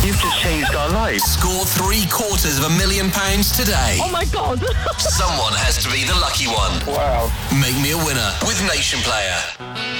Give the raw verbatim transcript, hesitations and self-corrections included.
You've just changed our lives. Score three quarters of a million pounds today. Oh my God. Someone has to be the lucky one. Wow. Make me a winner with Nation Player.